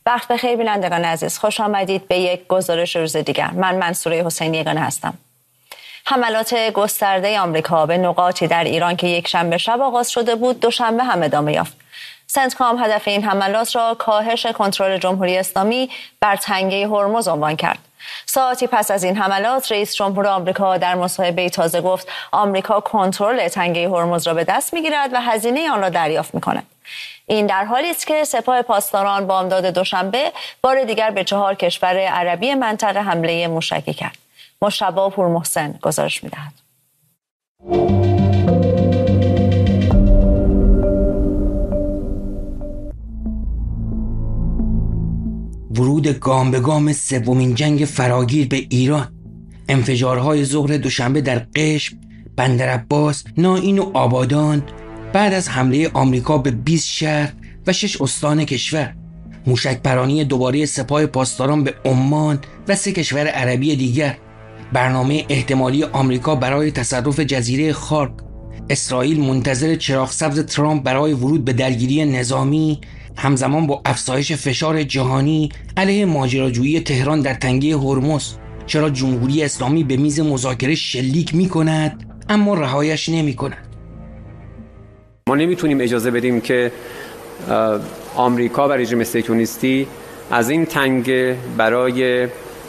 وقت بخیر بینندگان عزیز، خوش آمدید به یک گزارش روز دیگر. من منصوره حسینی یگانه هستم. حملات گسترده آمریکا به نقاطی در ایران که یک شنبه شب آغاز شده بود، دوشنبه هم ادامه یافت. سنتکام هدف این حملات را کاهش کنترل جمهوری اسلامی بر تنگه هرمز عنوان کرد. ساعتی پس از این حملات، رئیس جمهور آمریکا در مصاحبه‌ای تازه گفت آمریکا کنترل تنگه هرمز را به دست می‌گیرد و هزینه آن را دریافت می‌کند. این در حالی است که سپاه پاسداران بامداد دوشنبه بار دیگر به 4 کشور عربی منطقه حمله موشکی کرد. مشتبه پورمحسن گزارش می‌دهد. ورود گام به گام سومین جنگ فراگیر به ایران، انفجارهای ظهر دوشنبه در قشم، بندرعباس، نائین و آبادان بعد از حمله آمریکا به 20 شهر و 6 استان کشور، موشک‌پرانی دوباره سپاه پاسداران به عمان و 3 کشور عربی دیگر، برنامه احتمالی آمریکا برای تصرف جزیره خارک، اسرائیل منتظر چراغ سبز ترامپ برای ورود به درگیری نظامی، همزمان با افزایش فشار جهانی علیه ماجراجویی تهران در تنگه هرمز. چرا جمهوری اسلامی به میز مذاکره شلیک می کند اما رهایش نمی کند؟ ما نمیتونیم اجازه بدیم که آمریکا و رژیم صهیونیستی از این تنگه برای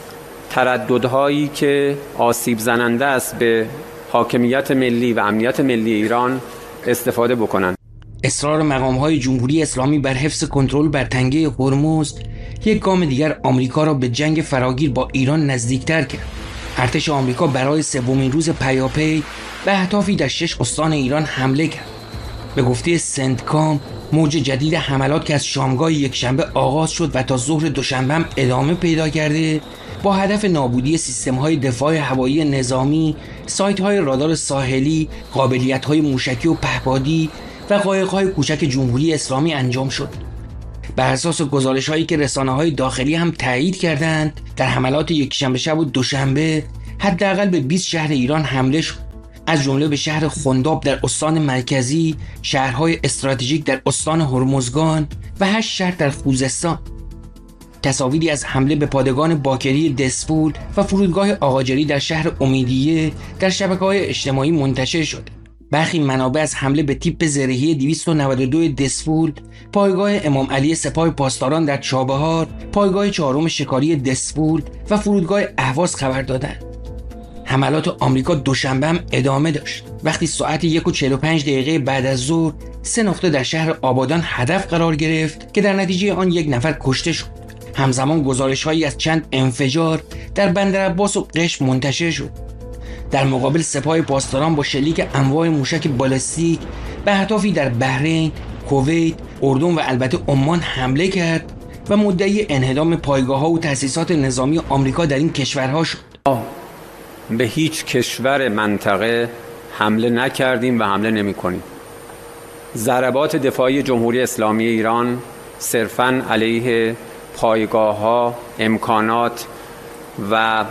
ترددهایی که آسیب زننده است به حاکمیت ملی و امنیت ملی ایران استفاده بکنند. اصرار مقام‌های جمهوری اسلامی بر حفظ کنترل بر تنگه هرمز یک گام دیگر آمریکا را به جنگ فراگیر با ایران نزدیکتر کرد. ارتش آمریکا برای سومین روز پیاپی به اهدافی در 6 استان ایران حمله کرد. به گفته سنتکام، موج جدید حملات که از شامگاه یکشنبه آغاز شد و تا ظهر دوشنبه هم ادامه پیدا کرده، با هدف نابودی سیستم‌های دفاع هوایی نظامی، سایت‌های رادار ساحلی، قابلیت‌های موشکی و پهپادی و قایق‌های کوچک جمهوری اسلامی انجام شد. بر اساس گزارش‌هایی که رسانه‌های داخلی هم تایید کردند، در حملات یکشنبه شب و دوشنبه حداقل به 20 شهر ایران حمله شد، از جمله به شهر خنداب در استان مرکزی، شهرهای استراتژیک در استان هرمزگان و 8 شهر در خوزستان. تصاویری از حمله به پادگان باکری دسفول و فرودگاه آقاجری در شهر امیدیه در شبکه‌های اجتماعی منتشر شد. برخی منابع از حمله به تیپ زرهی 292 دسفول، پایگاه امام علی سپاه پاسداران در چابهار، پایگاه 4 شکاری دسفول و فرودگاه اهواز خبر دادند. حملات آمریکا دوشنبه هم ادامه داشت. وقتی ساعت 1:45 بعد از ظهر 3 نقطه در شهر آبادان هدف قرار گرفت که در نتیجه آن 1 نفر کشته شد. همزمان گزارش‌هایی از چند انفجار در بندرعباس و قشم منتشر شد. در مقابل سپاه پاسداران با شلیک انواع موشک بالستیک به اهدافی در بحرین، کویت، اردن و البته عمان حمله کرد و مدعی انهدام پایگاه‌ها و تأسیسات نظامی آمریکا در این کشورها شد. به هیچ کشور منطقه حمله نکردیم و حمله نمی‌کنیم. ضربات دفاعی جمهوری اسلامی ایران صرفاً علیه پایگاه‌ها، امکانات و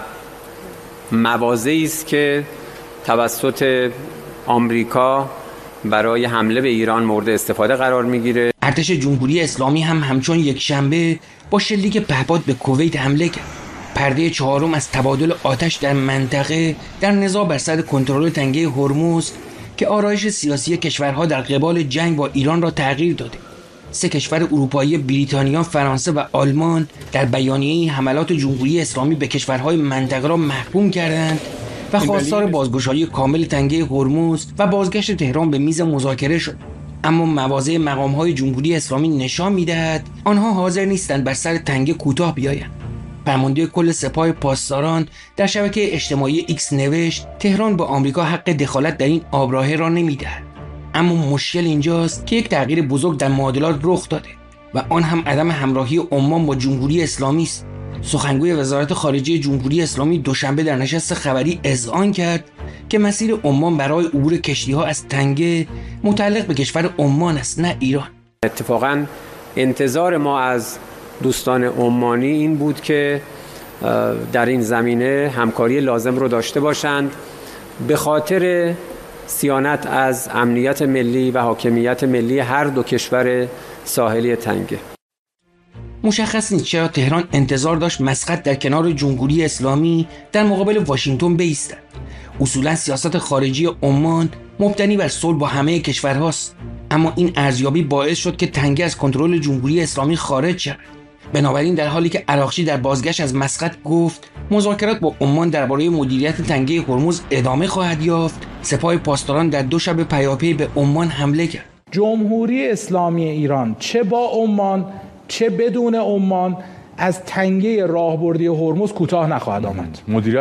مواضعی است که توسط آمریکا برای حمله به ایران مورد استفاده قرار میگیره. ارتش جمهوری اسلامی هم همچون یکشنبه با شلیک پهپاد به کویت حمله کرد. پرده 4 از تبادل آتش در منطقه در نزاع بر سر کنترل تنگه هرمز که آرایش سیاسی کشورها در قبال جنگ با ایران را تغییر داده. 3 کشور اروپایی، بریتانیا، فرانسه و آلمان در بیانیه حملات جمهوری اسلامی به کشورهای منطقه را محکوم کردند و خواستار بازگشایی کامل تنگه هرمز و بازگشت تهران به میز مذاکره شد. اما مواضع مقام‌های جمهوری اسلامی نشان می‌دهد آنها حاضر نیستند بر سر تنگه کوتاه بیایند. فرمانده کل سپاه پاسداران در شبکه اجتماعی ایکس نوشت تهران به آمریکا حق دخالت در این آبراهه را نمی‌دهد. اما مشکل اینجاست که یک تغییر بزرگ در معادلات رخ داده و آن هم عدم همراهی عمان با جمهوری اسلامی است. سخنگوی وزارت خارجه جمهوری اسلامی دوشنبه در نشست خبری اذعان کرد که مسیر عمان برای عبور کشتی‌ها از تنگه متعلق به کشور عمان است، نه ایران. اتفاقاً انتظار ما از دوستان عمانی این بود که در این زمینه همکاری لازم رو داشته باشند به خاطر صیانت از امنیت ملی و حاکمیت ملی هر دو کشور ساحلی تنگه. مشخص نیست چرا تهران انتظار داشت مسقط در کنار جمهوری اسلامی در مقابل واشنگتن بایستد. اصولا سیاست خارجی عمان مبتنی بر صلح با همه کشورهاست، اما این ارزیابی باعث شد که تنگه از کنترل جمهوری اسلامی خارج شود. بنابراین در حالی که عراقچی در بازگشت از مسقط گفت مذاکرات با عمان درباره مدیریت تنگه هرمز ادامه خواهد یافت، سپاه پاسداران در 2 شب پیاپی به عمان حمله کرد. جمهوری اسلامی ایران چه با عمان چه بدون عمان از تنگه راهبردی هرمز کوتاه نخواهد آمد.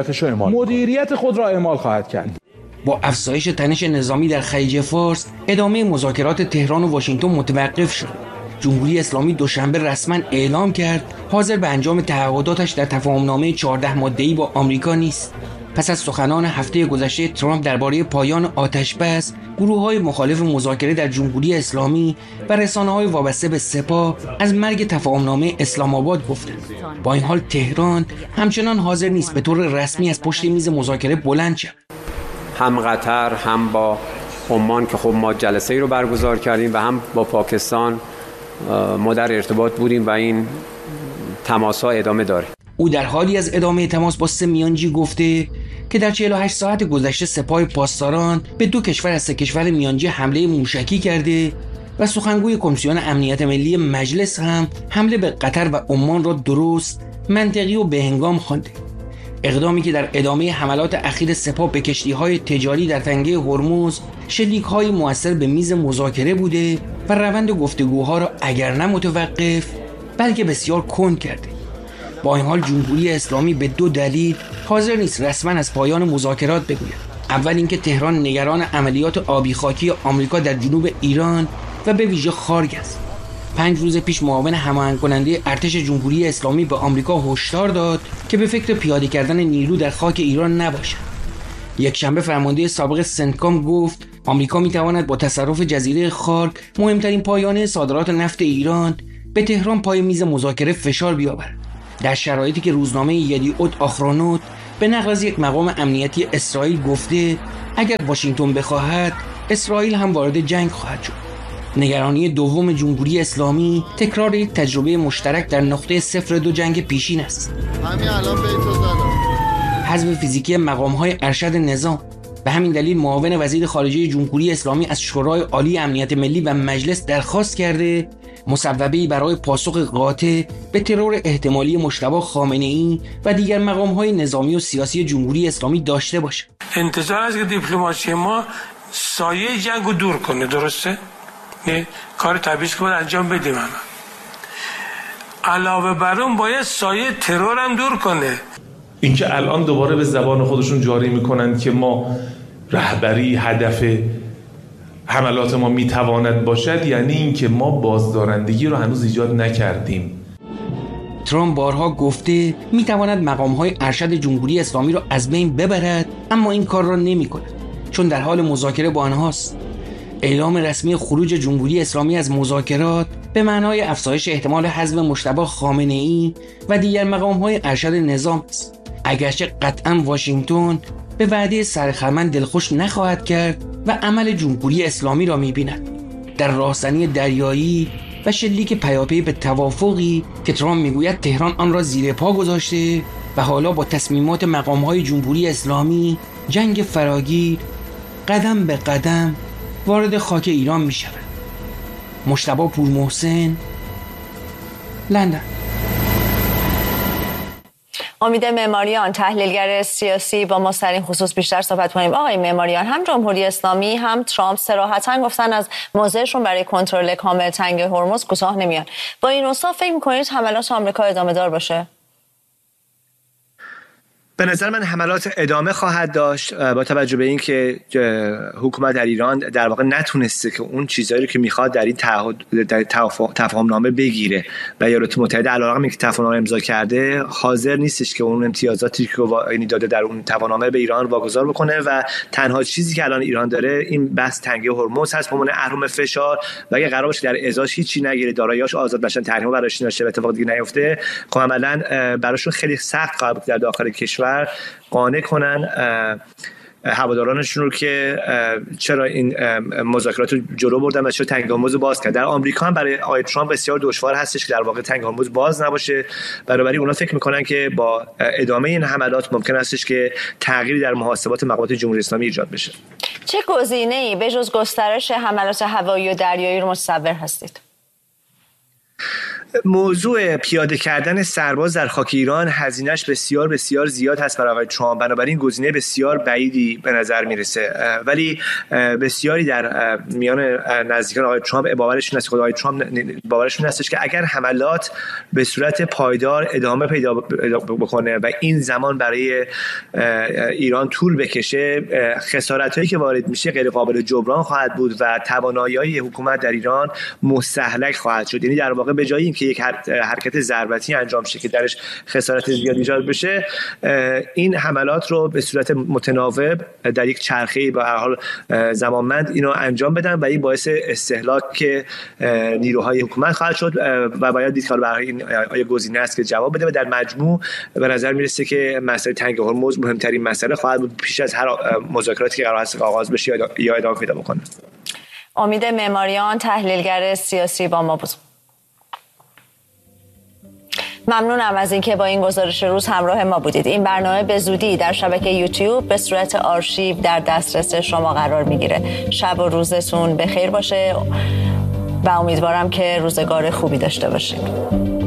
مدیریت خود را اعمال خواهد کرد. با افزایش تنش نظامی در خلیج فارس، ادامه مذاکرات تهران و واشنگتن متوقف شد. جمهوری اسلامی دوشنبه رسما اعلام کرد حاضر به انجام تعهداتش در تفاهمنامه 14 ماده‌ای با آمریکا نیست. پس از سخنان هفته گذشته ترامپ درباره پایان آتش‌بس، گروه‌های مخالف مذاکره در جمهوری اسلامی و رسانه‌های وابسته به سپاه از مرگ تفاهمنامه اسلام آباد گفتند. با این حال تهران همچنان حاضر نیست به طور رسمی از پشت میز مذاکره بلند شود. هم قطر هم با عمان که خب ما جلسه‌ای رو برگزار کردیم و هم با پاکستان ما در ارتباط بودیم و این تماس‌ها ادامه داره. او در حالی از ادامه تماس با 3 میانجی گفته که در 48 ساعت گذشته سپاه پاسداران به 2 کشور از 3 کشور میانجی حمله موشکی کرده و سخنگوی کمیسیون امنیت ملی مجلس هم حمله به قطر و عمان را درست، منطقی و بهنگام خوانده. اقدامی که در ادامه حملات اخیر سپاه به کشتی‌های تجاری در تنگه هرمز شلیک‌های مؤثر به میز مذاکره بوده و روند گفتگوها را اگر نه متوقف بلکه بسیار کند کرده. با این حال جمهوری اسلامی به 2 دلیل حاضر نیست رسما از پایان مذاکرات بگوید. اول اینکه تهران نگران عملیات آبی خاکی آمریکا در جنوب ایران و به ویژه خارگ است. 5 روز پیش معاون هماهنگ کننده ارتش جمهوری اسلامی به آمریکا هشدار داد که به فکر پیاده کردن نیرو در خاک ایران نباشد. یک شنبه فرمانده سابق سنتکام گفت آمریکا میتواند با تصرف جزیره خارگ، مهمترین پایانه صادرات نفت ایران، به تهران پای میز مذاکره فشار بیاورد. در شرایطی که روزنامه یدیعوت آخرونوت به نقل از یک مقام امنیتی اسرائیل گفته اگر واشنگتن بخواهد اسرائیل هم وارد جنگ خواهد شد. نگرانی دوم جمهوری اسلامی تکرار یک تجربه مشترک در نقطه 02 جنگ پیشین است. همین الان بیتو زدم. حذف فیزیکی مقام‌های ارشد نظام. به همین دلیل معاون وزیر خارجه جمهوری اسلامی از شورای عالی امنیت ملی و مجلس درخواست کرده مصوبه‌ای برای پاسخ قاطع به ترور احتمالی مجتبی خامنه‌ای و دیگر مقام‌های نظامی و سیاسی جمهوری اسلامی داشته باشد. انتظار است که دیپلماسی ما سایه جنگ رو دور کنه، درسته؟ نه کار طبیعی که باید انجام بدیم. هم علاوه بر اون باید سایه ترور هم دور کنه. اینکه الان دوباره به زبان خودشون جاری میکنند که ما رهبری هدف حملات ما میتواند باشد، یعنی اینکه ما بازدارندگی رو هنوز ایجاد نکردیم. ترامپ بارها گفته میتواند مقام‌های ارشد جمهوری اسلامی را از بین ببرد، اما این کار را نمی‌کند چون در حال مذاکره با آنهاست. اعلام رسمی خروج جمهوری اسلامی از مذاکرات به معنای افزایش احتمال حذف مجتبی خامنه‌ای و دیگر مقام‌های ارشد نظام است. اگرچه قطعاً واشنگتن به وعده سرخرمن دلخوش نخواهد کرد و عمل جمهوری اسلامی را می‌بیند. در راهزنی دریایی و شلیک پیاپی به توافقی که ترامپ میگوید تهران آن را زیر پا گذاشته و حالا با تصمیمات مقام‌های جمهوری اسلامی جنگ فراگیر قدم به قدم وارد خاک ایران می شود. مجتبی پورمحسن، لندن. امید معماریان، تحلیلگر سیاسی، با ما سر این خصوص بیشتر صحبت کنیم. آقای معماریان، هم جمهوری اسلامی هم ترامپ صراحتاً گفتن از موضعشون برای کنترل کامل تنگ هرمز کوتاه نمیان. با این اوصاف فکر می‌کنید حملات آمریکا ادامه دار باشه؟ به نظر من حملات ادامه خواهد داشت با توجه به اینکه حکومت در ایران در واقع نتونسته که اون چیزایی که میخواد در این تفاهمنامه بگیره و ایالات متحده علیرغم اینکه تفاهمنامه امضا کرده حاضر نیستش که اون امتیازاتی که داده در اون تفاهمنامه به ایران واگذار بکنه و تنها چیزی که الان ایران داره این بحث تنگه هرمز هست به عنوان اهرم فشار و اگه قرار باشه در ازاش هیچی نگیره، دارایی‌هاش آزاد بشن، تحریم براش نشه، اتفاق دیگه نیفته، خب عملاً براشون خیلی سخت خواهد بود در داخل کشور قانع کنن هوادارانشون رو که چرا این مذاکرات رو جلو بردن و چرا تنگ هرمز باز کرد. در آمریکا هم برای آقای ترامپ بسیار دشوار هستش که در واقع تنگ هرمز باز نباشه. بنابراین اونا فکر میکنن که با ادامه این حملات ممکن استش که تغییری در محاسبات مقامات جمهوری اسلامی ایجاد بشه. چه گزینه‌ای به جز گسترش حملات هوایی و دریایی رو متصور هستید؟ موضوع پیاده کردن سرباز در خاک ایران هزینه‌اش بسیار بسیار زیاد هست برای آقای ترامپ، بنابراین گزینه بسیار بعیدی به نظر میرسه. ولی بسیاری در میان نزدیکان آقای ترامپ باورشون است، خود آقای ترامپ باورشون هستش که اگر حملات به صورت پایدار ادامه پیدا بکنه و این زمان برای ایران طول بکشه، خسارت‌هایی که وارد میشه غیر قابل جبران خواهد بود و توانایی‌های حکومت در ایران مستهلک خواهد شد. یعنی در واقع به جای اینکه یک حرکت ضربتی انجام شه که درش خسارت زیاد ایجاد بشه، این حملات رو به صورت متناوب در یک چرخه‌ای به هر حال زمانمند اینو انجام بدن و این باعث استهلاک نیروهای حکومت خواهد شد و باید دید که برای این آیا گزینه است که جواب بده. و در مجموع به نظر میرسه که مسئله تنگ هرمز مهمترین مسئله خواهد بود پیش از هر مذاکراتی که قرار است آغاز بشه یا ادامه پیدا بکنه. امید معماریان، تحلیلگر سیاسی با ما بود. ممنونم از اینکه با این گزارش روز همراه ما بودید. این برنامه به زودی در شبکه یوتیوب به صورت آرشیو در دسترس شما قرار میگیره. شب و روزتون بخیر باشه و امیدوارم که روزگار خوبی داشته باشید.